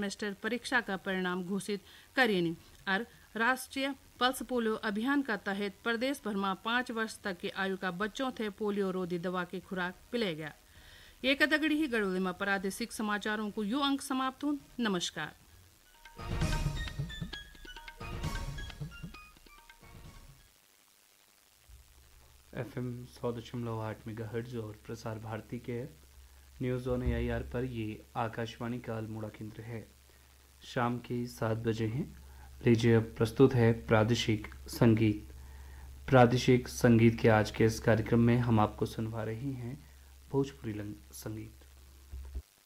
Semester परीक्षा का परिणाम घोषित करेनी और राष्ट्रीय पल्स पोलियो अभियान का तहत प्रदेश भर में 5 वर्ष तक की आयु का बच्चों थे पोलियो रोधी दवा की खुराक पिले गया। ये कदगड़ी ही गढ़ोली में प्रादेशिक समाचारों को यो अंक समाप्त हूँ। नमस्कार। FM 100.8 मेगाहर्ट्ज और प्रसार भारती के न्यूज़ ऑन AIR पर ये आकाशवाणी का अल्मोड़ा केंद्र है। शाम के 7 बजे हैं। लीजिए अब प्रस्तुत है प्रादेशिक संगीत। प्रादेशिक संगीत के आज के इस कार्यक्रम में हम आपको सुनवा रही हैं भोजपुरी संगीत।